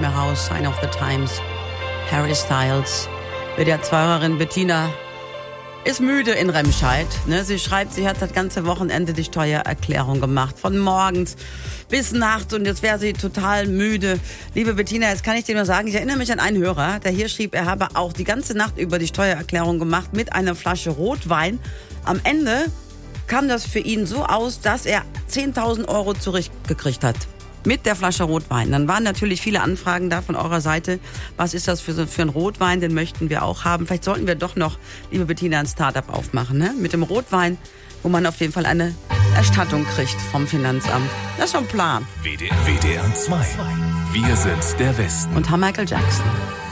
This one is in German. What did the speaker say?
mehr raus. Sign of the Times. Harry Styles. WDR-2-Hörerin Bettina ist müde in Remscheid. Ne? Sie schreibt, sie hat das ganze Wochenende die Steuererklärung gemacht. Von morgens bis nachts und jetzt wäre sie total müde. Liebe Bettina, jetzt kann ich dir nur sagen, ich erinnere mich an einen Hörer, der hier schrieb, er habe auch die ganze Nacht über die Steuererklärung gemacht mit einer Flasche Rotwein. Am Ende kam das für ihn so aus, dass er 10.000 Euro zurückgekriegt hat. Mit der Flasche Rotwein. Dann waren natürlich viele Anfragen da von eurer Seite. Was ist das für einen Rotwein? Den möchten wir auch haben. Vielleicht sollten wir doch noch, liebe Bettina, ein Startup aufmachen. Ne? Mit dem Rotwein, wo man auf jeden Fall eine Erstattung kriegt vom Finanzamt. Das ist schon ein Plan. WDR 2. Wir sind der Westen. Und haben Michael Jackson.